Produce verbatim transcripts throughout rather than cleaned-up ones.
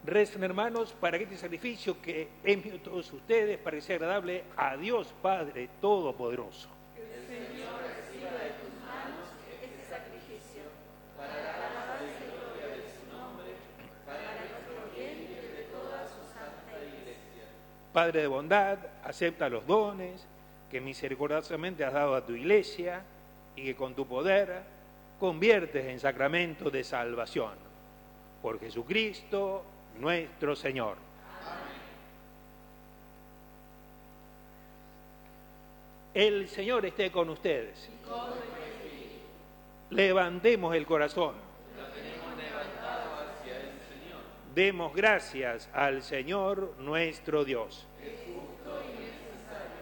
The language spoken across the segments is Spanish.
Recen, hermanos, para que este sacrificio que envío a todos ustedes para que sea agradable a Dios Padre Todopoderoso. Que el Señor reciba de tus manos este sacrificio para la alabanza y gloria de su nombre, para nuestro bien y el de toda su santa Iglesia. Padre de bondad, acepta los dones que misericordiosamente has dado a tu Iglesia y que con tu poder conviertes en sacramento de salvación. Por Jesucristo nuestro Señor. Amén. El Señor esté con ustedes. Y con tu espíritu. Levantemos el corazón. Lo tenemos levantado hacia el Señor. Demos gracias al Señor nuestro Dios. Es justo y necesario.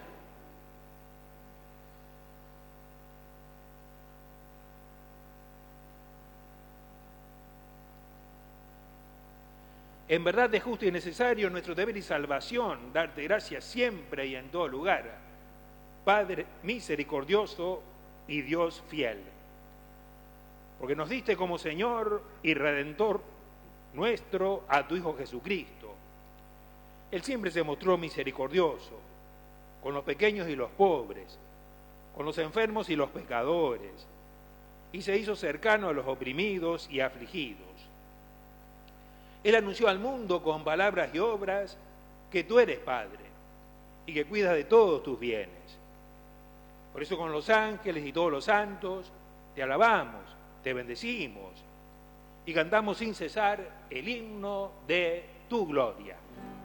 En verdad es justo y necesario nuestro deber y salvación, darte gracias siempre y en todo lugar, Padre misericordioso y Dios fiel, porque nos diste como Señor y Redentor nuestro a tu Hijo Jesucristo. Él siempre se mostró misericordioso con los pequeños y los pobres, con los enfermos y los pecadores, y se hizo cercano a los oprimidos y afligidos. Él anunció al mundo con palabras y obras que tú eres Padre y que cuidas de todos tus bienes. Por eso con los ángeles y todos los santos te alabamos, te bendecimos y cantamos sin cesar el himno de tu gloria.